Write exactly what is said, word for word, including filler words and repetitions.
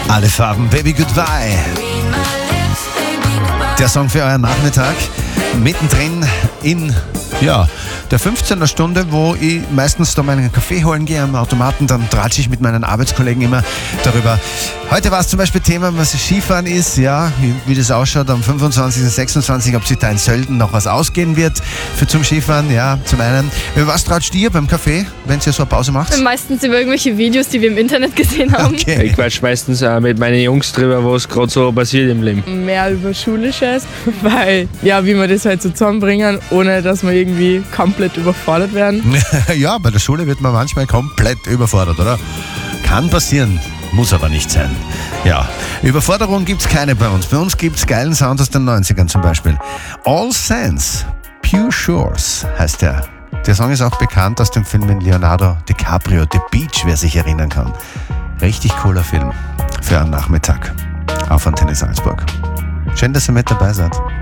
Alle Farben, Baby Goodbye. Der Song für euren Nachmittag. Mittendrin in, ja, der fünfzehner Stunde, wo ich meistens da meinen Kaffee holen gehe am Automaten, dann tratsche ich mit meinen Arbeitskollegen immer darüber. Heute war es zum Beispiel Thema, was Skifahren ist, ja, wie, wie das ausschaut am fünfundzwanzigsten und sechsundzwanzigsten ob sich da in Sölden noch was ausgehen wird für zum Skifahren, ja, zum einen. Was tratscht ihr beim Kaffee, wenn ihr so eine Pause macht? Meistens über irgendwelche Videos, die wir im Internet gesehen haben. Okay. Ich quatsch meistens auch mit meinen Jungs drüber, was gerade so passiert im Leben. Mehr über Schulisches, weil, ja, wie wir das halt so zusammenbringen, ohne dass wir irgendwie komplett überfordert werden. Ja, bei der Schule wird man manchmal komplett überfordert, oder? Kann passieren, muss aber nicht sein. Ja, Überforderung gibt's keine bei uns. Bei uns gibt's geilen Sound aus den neunzigern zum Beispiel. All Sands, Pure Shores heißt der. Der Song ist auch bekannt aus dem Film mit Leonardo DiCaprio, The Beach, wer sich erinnern kann. Richtig cooler Film für einen Nachmittag auf Antenne Salzburg. Schön, dass ihr mit dabei seid.